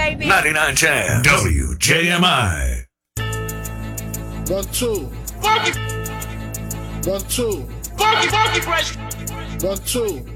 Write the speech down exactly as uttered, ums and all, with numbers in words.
baby. ninety-nine Jam. W J M I. One, two. Funky, One, two. funky, funky fresh. One, two.